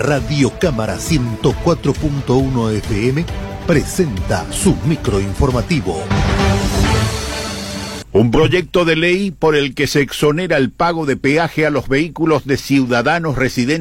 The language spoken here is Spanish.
Radio Cámara 104.1 FM presenta su microinformativo. Un proyecto de ley por el que se exonera el pago de peaje a los vehículos de ciudadanos residentes